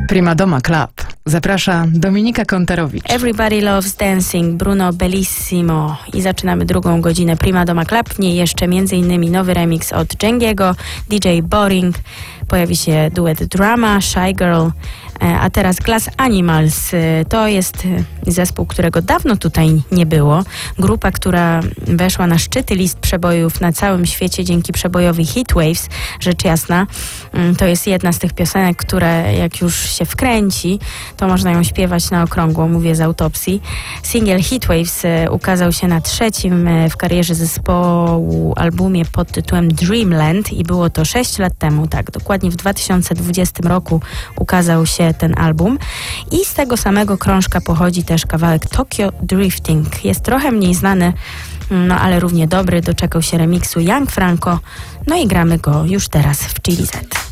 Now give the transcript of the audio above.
Prima Doma Club. Zaprasza Dominika Konterowicz. Everybody Loves Dancing, Bruno Bellissimo. I zaczynamy drugą godzinę Prima Doma Club. W niej jeszcze m.in. nowy remix od Dżengiego, DJ Boring. Pojawi się duet Drama, Shy Girl. A teraz Glass Animals. To jest zespół, którego dawno tutaj nie było. Grupa, która weszła na szczyty list przebojów na całym świecie dzięki przebojowi Heatwaves. Rzecz jasna, to jest jedna z tych piosenek, które jak już się wkręci, to można ją śpiewać na okrągło, mówię z autopsji. Singiel Heatwaves ukazał się na trzecim w karierze zespołu albumie pod tytułem Dreamland i było to 6 lat temu, tak, dokładnie w 2020 roku ukazał się ten album i z tego samego krążka pochodzi też kawałek Tokyo Drifting. Jest trochę mniej znany, no ale równie dobry, doczekał się remiksu Young Franco, no i gramy go już teraz w Chili Z.